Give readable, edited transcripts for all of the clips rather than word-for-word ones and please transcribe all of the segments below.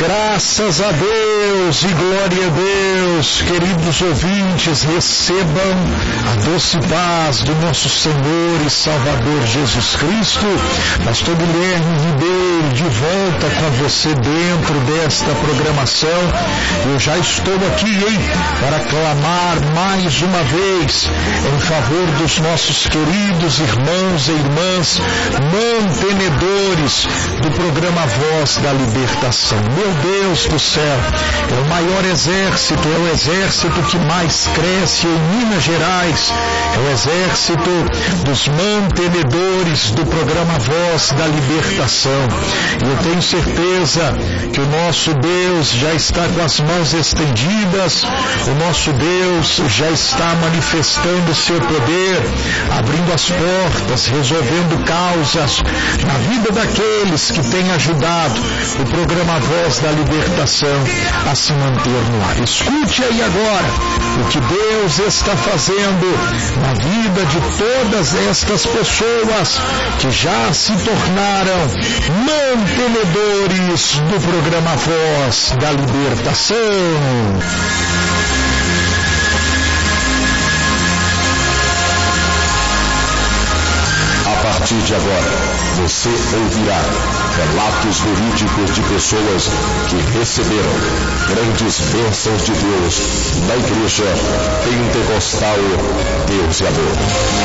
Graças a Deus e glória a Deus, queridos ouvintes, recebam a doce paz do nosso Senhor e Salvador Jesus Cristo. Pastor Guilherme Ribeiro, de volta com você dentro desta programação. Eu já estou aqui, para clamar mais uma vez em favor dos nossos queridos irmãos e irmãs, mantenedores do programa Voz da Libertação. Meu Deus do céu, é o maior exército, é o exército que mais cresce em Minas Gerais, é o exército dos mantenedores do programa Voz da Libertação. E eu tenho certeza que o nosso Deus já está com as mãos estendidas, o nosso Deus já está manifestando o seu poder, abrindo as portas, resolvendo causas na vida daqueles que têm ajudado o programa Voz da Libertação a se manter no ar. Escute aí agora o que Deus está fazendo na vida de todas estas pessoas que já se tornaram mantenedores do programa Voz da Libertação. A partir de agora, você ouvirá relatos verídicos de pessoas que receberam grandes bênçãos de Deus na Igreja Pentecostal Deus e Amor.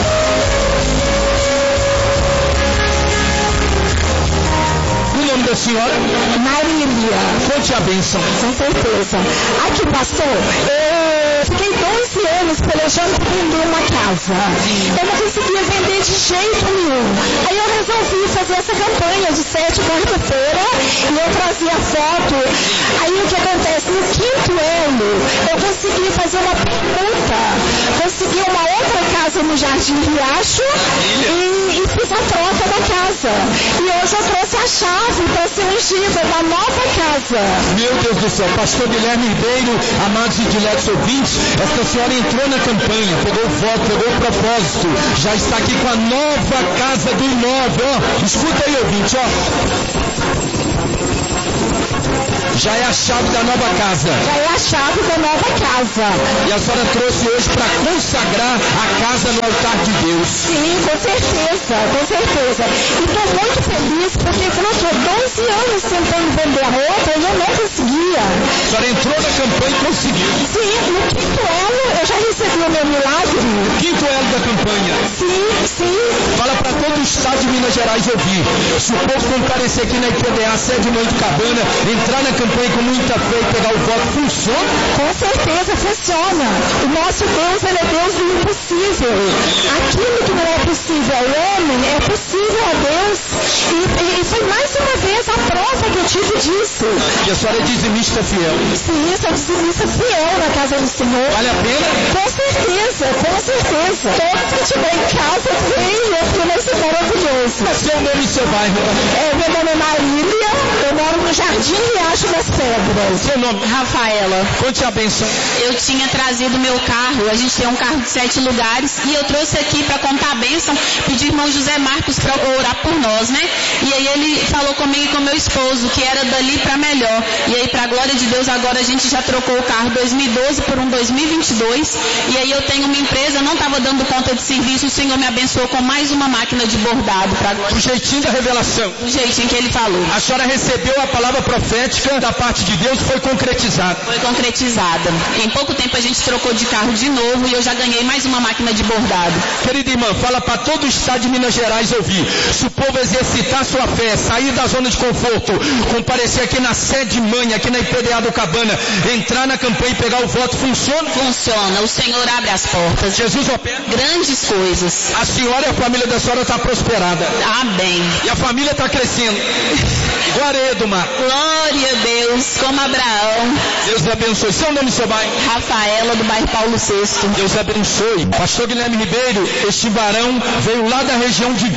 O nome da senhora? Marília. Conte a bênção. Com certeza. Aqui, pastor, eu fiquei 12 anos pelejando para vender uma casa. Eu não conseguia vender de jeito nenhum. Aí eu resolvi fazer essa campanha de 7 quarta-feira e eu trazia foto. Aí o que acontece? No 5º ano, eu consegui fazer uma permuta. Consegui uma outra casa no Jardim Riacho e fiz a troca da casa. E hoje eu trouxe a chave para ser ungida da nova casa. Meu Deus do céu, pastor Guilherme Ribeiro, amados e diletos ouvintes, esta senhora entrou na campanha, pegou o voto, pegou o propósito, já está aqui com a nova casa do imóvel, ó. Escuta aí, ouvinte, ó. Já é a chave da nova casa. Já é a chave da nova casa. E a senhora trouxe hoje para consagrar a casa no altar de Deus. Sim, com certeza, com certeza. E estou muito feliz porque eu estou 12 anos tentando vender a roupa e eu não conseguia. A senhora entrou na campanha e conseguiu. Sim, no 5º ano eu já recebi o meu milagre. 5º ano da campanha. Sim, sim. Fala para todo o estado de Minas Gerais ouvir. Se o povo comparecer aqui na IPDA, sede Mãe de Cabana, entrar na campanha com muita fé e pegar o voto, funciona? Com certeza funciona. O nosso Deus, ele é Deus do impossível. Aquilo que não é possível ao homem, é possível a Deus. E foi mais uma vez a prova que eu tive disso. Que a senhora é dizimista fiel. Sim, sou dizimista fiel na casa do Senhor. Vale a pena? Com certeza, com certeza. Todos que estiver em casa, venham, porque vai ser maravilhoso. Seu nome e seu bairro? Meu nome é Marília, eu moro no Jardim Riacho das Pedras. Seu nome? Rafaela. Conte a bênção. Eu tinha trazido meu carro, a gente tem um carro de 7 lugares, e eu trouxe aqui para contar a bênção, pedi ao irmão José Marcos para orar por nós, né? E aí ele falou comigo e com meu esposo, que era dali para melhor. E aí, para a glória de Deus, agora a gente já trocou o carro 2012 por um 2022. E aí eu tenho uma empresa, não estava dando conta de serviço, o Senhor me abençoou com mais uma máquina de bordado. Do jeitinho da revelação. Do jeitinho que ele falou. A senhora recebeu a palavra profética da parte de Deus, foi concretizada. Foi concretizada. Em pouco tempo a gente trocou de carro de novo e eu já ganhei mais uma máquina de bordado. Querida irmã, fala para todo o estado de Minas Gerais ouvir. Se o povo exercitar sua fé, sair da zona de conforto, comparecer aqui na sede mãe, aqui na IPDA do Cabana, entrar na campanha e pegar o voto, funciona? Funciona. O Senhor abre as portas. Jesus opera grandes coisas. A senhora e a família da senhora está prosperada. Amém. E a família está crescendo. Glória a Deus, Mar. Glória a Deus, como Abraão. Deus abençoe. Seu nome e seu bairro? Rafaela, do bairro Paulo VI. Deus abençoe. Pastor Guilherme Ribeiro, este varão veio lá da região de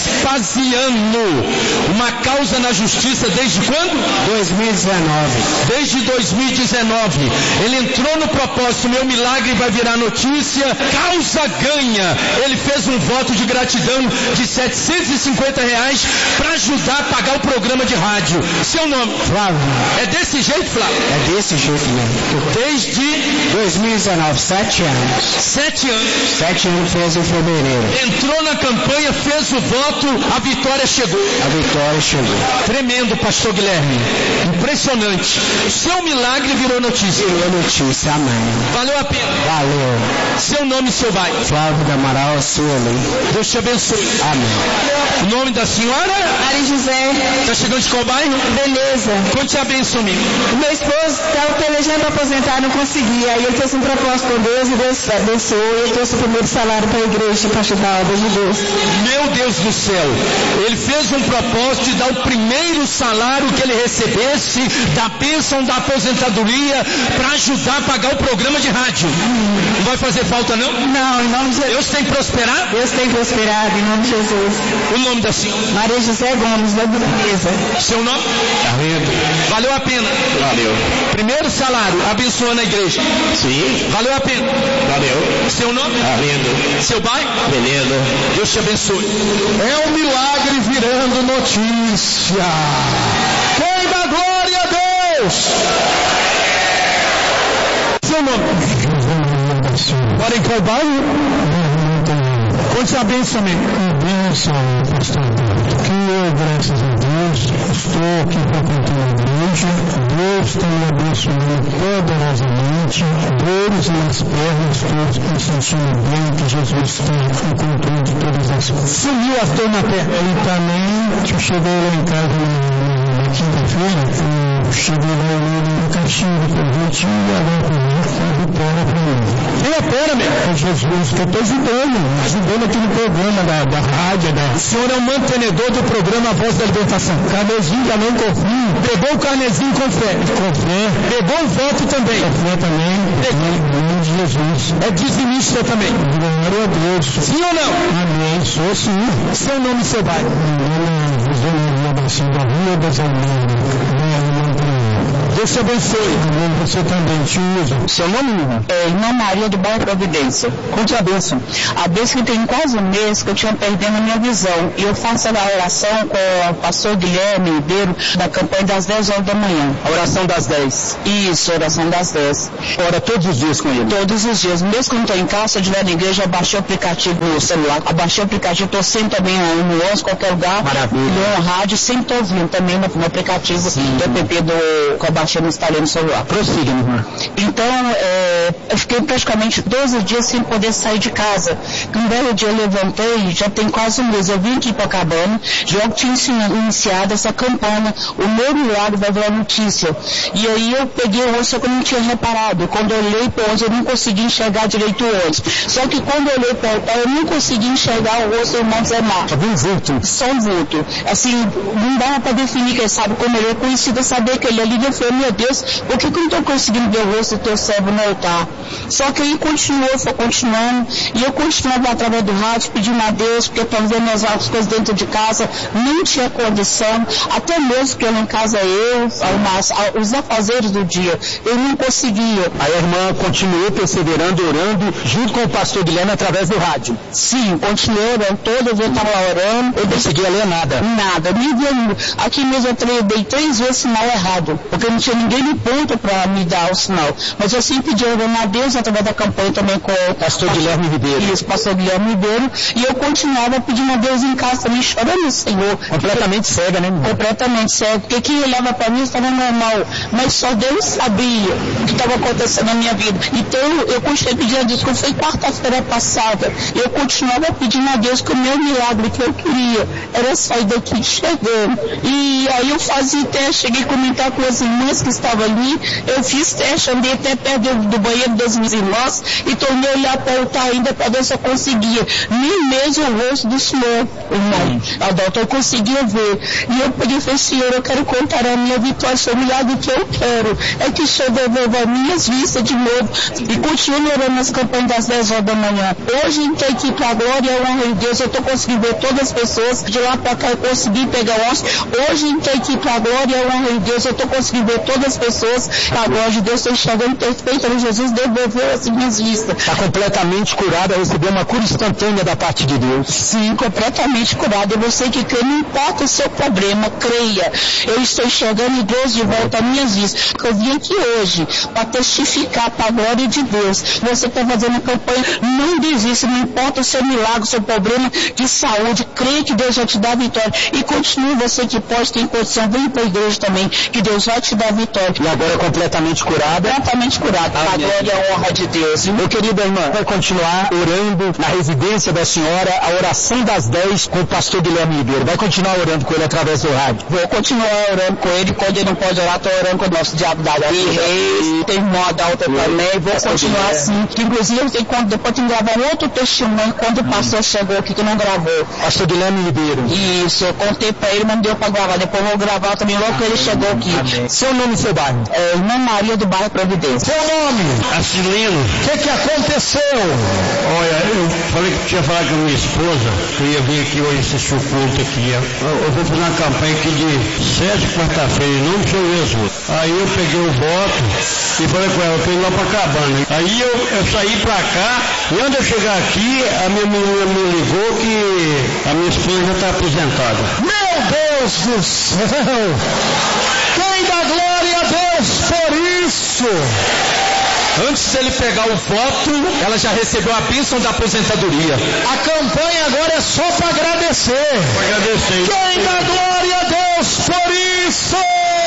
Vespasiano. Uma causa na justiça desde quando? 2019. Desde 2019. Ele entrou no propósito, meu milagre vai virar notícia, causa ganha. Ele fez um voto de gratidão de R$750 para ajudar a pagar o programa de rádio. Seu nome? Flávio. É desse jeito, Flávio? É desse jeito mesmo. Desde 2019, 7 anos. 7 anos. 7 anos fez em fevereiro. Entrou na campanha, fez o voto, a vitória chegou. A vitória chegou. Tremendo, pastor Guilherme. Impressionante. Seu milagre virou notícia. Virou notícia, amém. Valeu a pena. Valeu. Seu nome e seu bairro. Flávio do Amaral, Sueli. Deus te abençoe. Amém. O nome da senhora? Maria José. Está chegando de qual bairro? Beleza. Conte a benção, amigo. Meu esposo estava pelejando para aposentar, não conseguia. Aí ele fez um propósito com Deus e Deus abençoou. E ele trouxe o primeiro salário para a igreja para ajudar a obra de Deus. Meu Deus do céu. Ele fez um propósito de dar o primeiro salário que ele recebesse da bênção da aposentadoria para ajudar a pagar o programa de rádio. Não vai fazer falta, não? Não, em nome de Jesus. Deus tem prosperado? Deus tem prosperado, em nome de Jesus. O nome da senhora? Maria José Gomes, da Dureza. Seu nome? Carlindo. Valeu a pena? Valeu. Primeiro salário, abençoando a igreja. Sim. Valeu a pena? Valeu. Seu nome? Carlindo. Seu bairro? Beleza. Deus te abençoe. É um milagre virando notícia. Quem dá glória a Deus? Seu nome? Mora em qual bairro? Conte a benção, amigo. Benção, pastor Alberto, que eu, graças a Deus, estou aqui frequentando a igreja. Deus tem me abençoado poderosamente, dores nas pernas, todos que sentindo bem, que Jesus está em controle de todas as coisas. Sumiu a dor na perna. E também, eu cheguei lá em casa na quinta-feira, eu cheguei lá no caixinho de presente e agora para mim, vitória para mim. Quem opera, meu? É Jesus, que eu estou ajudando aquele programa da rádio. O senhor é o mantenedor do programa Voz da Libertação. Carnezinho também confio. Pegou o carnezinho com fé. Com fé. Pegou o voto também. Com fé também. Em nome de Jesus. É dizimista também. Glória a Deus. Sim ou não? Amém. Sou sim. Seu nome e seu bairro? Meu nome é José Maria da Rua das Almeiras. Deus te abençoe. Você também, te usa. Seu nome, irmão? Irmã Maria do bairro Providência. Conte a bênção. A bênção que tem quase um mês que eu tinha perdendo a minha visão. E eu faço a oração com o pastor Guilherme Ribeiro da campanha das 10 horas da manhã. A oração das 10. Isso, oração das 10. Ora todos os dias com ele? Todos os dias. Mesmo que eu não estou em casa, se eu estiver na igreja, eu baixei o aplicativo no celular. Eu baixei o aplicativo, estou sempre também no 11, qualquer lugar. Maravilha. No rádio, sempre estou ouvindo também no aplicativo do app que eu baixei no instalei no celular. Prossiga, minha irmã. Então, eu fiquei praticamente 12 dias sem poder sair de casa. Um belo dia eu levantei, já tem quase um mês, eu vim aqui para Copacabana, já tinha iniciado essa campanha, o meu milagre vai virar notícia. E aí eu peguei o ônibus, só que eu não tinha reparado. Quando eu olhei para o ônibus, eu não consegui enxergar direito o ônibus. Só que quando eu olhei para o altar, eu não consegui enxergar o rosto do irmão Zé Marcos. Só um vulto. Só um vulto. Assim, não dava para definir, quem sabe como ele é conhecido, saber que ele ali. Eu falei, meu Deus, por que eu não estou conseguindo ver o rosto do teu servo no altar? Só que aí foi continuando, e eu continuava através do rádio pedindo a Deus, porque para ver minhas outras coisas dentro de casa, não tinha condição, até mesmo porque lá em casa os afazeres do dia, eu não conseguia. Aí a irmã continuou perseverando, orando, junto com o pastor Guilherme através do rádio. Sim, continuei orando, todo dia eu estava lá orando. Eu não conseguia ler nada. Nada, nem via. Aqui mesmo eu dei 3 vezes sinal errado, porque não tinha ninguém no ponto para me dar o sinal. Mas eu sempre pedi orando a Deus através da campanha também com o pastor Guilherme Ribeiro. Isso, pastor Guilherme Ribeiro. E eu continuava pedindo a Deus em casa também, chorando no Senhor. Completamente cega, né, irmão? Completamente cega. Porque quem olhava para mim estava normal. Mas só Deus sabia o que estava acontecendo na minha vida. Então eu continuei pedindo a Deus, quando foi quarta-feira passada, eu continuava pedindo a Deus que o meu milagre que eu queria era sair daqui chegando. E aí eu fazia teste, cheguei a comentar com as irmãs que estavam ali, eu fiz teste, andei até perto do banheiro das minhas irmãs e tornei a olhar para o altar ainda para ver se eu conseguia. Nem mesmo o rosto do Senhor, irmão. Adalto, eu conseguia ver. E eu peguei e falei, Senhor, eu quero contar a minha vitória, o milagre que eu quero. É que o Senhor devolva minhas vistas de novo. E continue orando nas campanhas das 10 horas da manhã. Hoje, entrei aqui para a glória e a honra de Deus, eu estou conseguindo ver todas as pessoas. De lá para cá eu consegui pegar o ônibus. Hoje, entrei aqui para a glória e a honra de Deus, eu estou conseguindo ver ver todas as pessoas, a glória de Deus, estou enxergando perfeito, Jesus devolveu as minhas vistas. Está completamente curada, recebeu uma cura instantânea da parte de Deus. Sim, completamente curada. E você que crê, não importa o seu problema, creia. Eu estou enxergando Deus de volta às minhas vistas. Eu vim aqui hoje para testificar para a glória de Deus. Você está fazendo campanha, não desista, não importa o seu milagre, o seu problema de saúde, creia que Deus vai te dar a vitória. E continue, você que pode ter condição, vem para a igreja também, que Deus vai te dar a vitória. E agora é completamente curada? Completamente curada, para a glória e a honra de Deus. Meu querido irmão, vai continuar orando na residência da senhora, a oração das 10 com o pastor Guilherme Ribeiro. Vai continuar orando com ele através do rádio? Vou continuar orando com ele, quando ele não pode orar, estou orando com o nosso diabo da Reis, tem irmão da outra também, vou continuar assim. Inclusive, depois tem que gravar um outro testemunho, quando o pastor chegou aqui, que não gravou. Pastor Guilherme Ribeiro. Isso, eu contei para ele, mas não deu para gravar, depois eu vou gravar também logo que ele chegou aqui. Amém. Seu nome e seu bairro? Irmã Maria do bairro Providência. Seu nome? Acilino. O que aconteceu? Olha, eu falei que tinha falado com a minha esposa, que eu ia vir aqui hoje assistir o culto aqui. Eu vou fazer uma campanha aqui de 7 quarta-feira, em nome do Senhor Jesus. Aí eu peguei o voto e falei com ela, eu tô indo lá pra Cabana. Aí eu saí pra cá, e antes de eu chegar aqui, a minha menina me ligou que a minha esposa já está aposentada. Meu Deus do céu! Quem dá glória a Deus por isso? Antes dele pegar o voto, ela já recebeu a bênção da aposentadoria. A campanha agora é só para agradecer. Para agradecer. Quem dá glória a Deus por isso?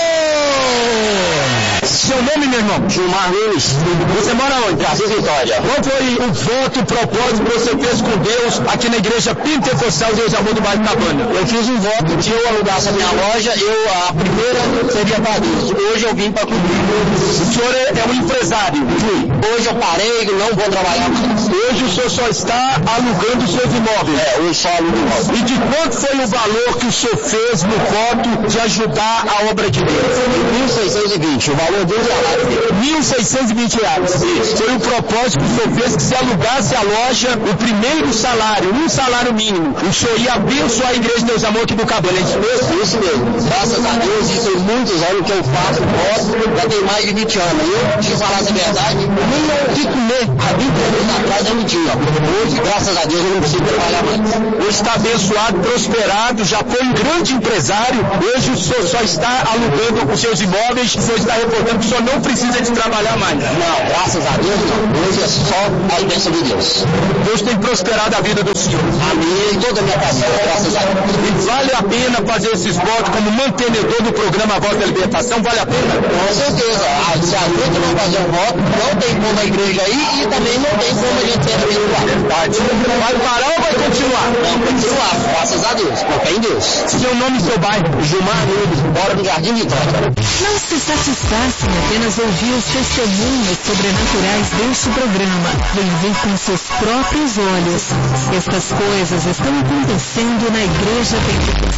Seu nome, meu irmão? Gilmar Nunes. Você mora onde? Jardim Vitória. Qual foi o voto, o propósito que você fez com Deus aqui na igreja Pentecostal Deus Amor do Bairro Cabana? Eu fiz um voto que eu alugasse a minha loja, a primeira seria para Deus. Hoje eu vim para cumprir. O senhor é um empresário? Sim. Hoje eu parei, não vou trabalhar mais. Hoje o senhor só está alugando os seus imóveis? Hoje só alugo imóveis. E de quanto foi o valor que o senhor fez no voto de ajudar a obra de Deus? 1.620, o valor do salário dele. R$1.620. Isso. Foi o propósito que o senhor fez, que se alugasse a loja, o primeiro salário, um salário mínimo, o senhor ia abençoar a igreja de Deus Amor aqui do Cabana, é isso mesmo? Isso mesmo. Graças a Deus, isso tem muitos anos que eu faço voto, já tem mais de 20 anos. Eu, te falar a verdade, nem o que comer há 20 anos atrás eu não tinha. Hoje, graças a Deus, eu não preciso trabalhar mais. Hoje está abençoado, prosperado, já foi um grande empresário, hoje o senhor só está alugando os seus imóveis, o senhor está reportando que o senhor não precisa de trabalhar mais. Não, graças a Deus não. Hoje é só a bênção de Deus. Deus tem prosperado a vida do senhor. A minha e toda a minha família, graças a Deus. E vale a pena fazer esses votos como mantenedor do programa Voz da Libertação? Vale a pena? Com certeza. Se a gente não fazer um voto, não tem como a igreja ir e também não tem como a gente ser abençoado. Verdade. Vai parar ou vai continuar? Não, continuar, graças a Deus, porque é em Deus. Seu nome e seu bairro? Gilmar Nunes, mora no Jardim Vitória. Não se satisfaça em apenas ouvir os testemunhos sobrenaturais deste programa. Vem ver com seus próprios olhos. Estas coisas estão acontecendo na Igreja Pentecostal.